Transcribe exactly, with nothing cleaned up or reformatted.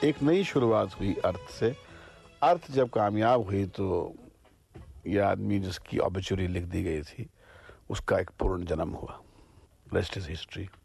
एक नई शुरुआत हुई अर्थ से। अर्थ जब कामयाब हुई तो ये आदमी जिसकी ऑबिचुरी लिख दी गई थी उसका एक पूर्ण जन्म हुआ। Rest is history.